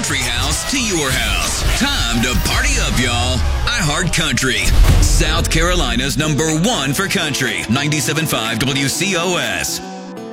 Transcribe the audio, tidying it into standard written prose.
country house to your house. Time to party up, y'all. iHeart Country, South Carolina's #1 for country. 97.5 WCOS.